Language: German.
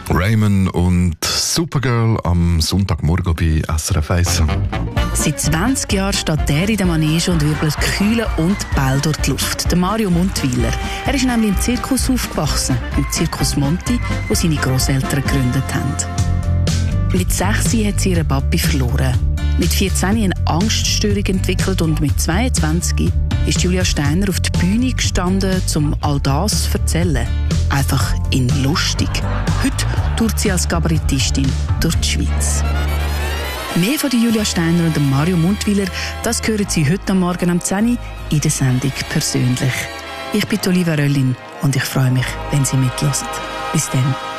Raymond und Supergirl am Sonntagmorgen bei SRF 1. Seit 20 Jahren steht der in der Manege und wirbelt Kühle und Bälle durch die Luft. Der Mario Muntwiler. Er ist nämlich im Zirkus aufgewachsen, im Zirkus Monti, wo seine Grosseltern gegründet haben. Mit 6 hat sie ihren Papi verloren. Mit 14 eine Angststörung entwickelt und mit 22 ist Julia Steiner auf die Bühne gestanden, um all das zu erzählen. Einfach in lustig. Heute tourt sie als Kabarettistin durch die Schweiz. Mehr von Julia Steiner und Mario Muntwiler, das hören Sie heute am Morgen um 10 Uhr in der Sendung «Persönlich». Ich bin Olivia Röllin und ich freue mich, wenn Sie mithören. Bis dann.